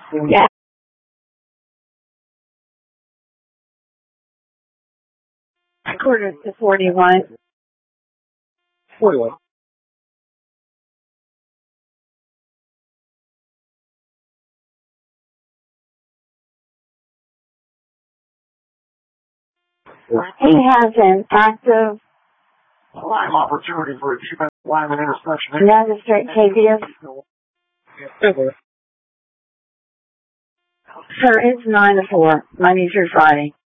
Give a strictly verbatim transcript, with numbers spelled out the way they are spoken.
Yeah. Quarter to forty-one. forty-one. He has an active Live opportunity for a two-man lineman interception. magistrate habeas. Over. Sir, it's nine to four, Monday through Friday.